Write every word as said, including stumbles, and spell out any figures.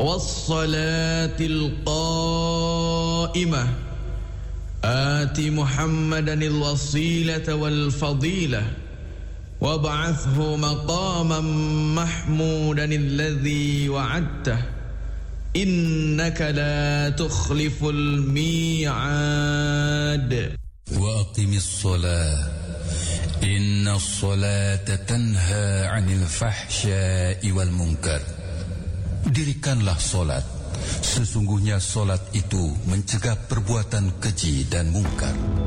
والصلاة القائمة آت محمدا الوسيلة والفضيلة وابعثه مقاما محمودا الذي وعدته إنك لا تخلف الميعاد وأقم الصلاة إن الصلاة تنهى عن الفحشاء والمنكر. Dirikanlah solat, sesungguhnya solat itu mencegah perbuatan keji dan mungkar.